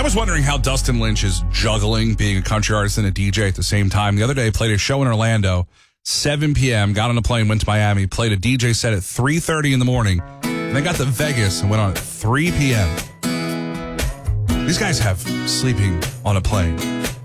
was wondering how Dustin Lynch is juggling being a country artist and a DJ at the same time. The other day, played a show in Orlando, 7 p.m., got on a plane, went to Miami, played a DJ set at 3:30 in the morning, and then got to Vegas and went on at 3 p.m. These guys have sleeping on a plane